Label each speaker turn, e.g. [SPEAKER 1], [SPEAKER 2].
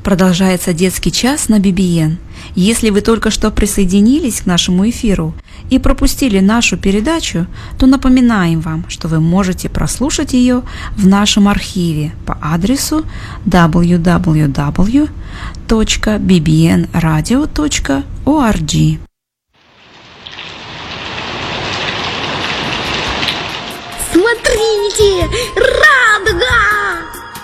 [SPEAKER 1] Продолжается детский час на BBN. Если вы только что присоединились к нашему эфиру и пропустили нашу передачу, то напоминаем вам, что вы можете прослушать ее в нашем архиве по адресу www.bbnradio.org.
[SPEAKER 2] Смотрите!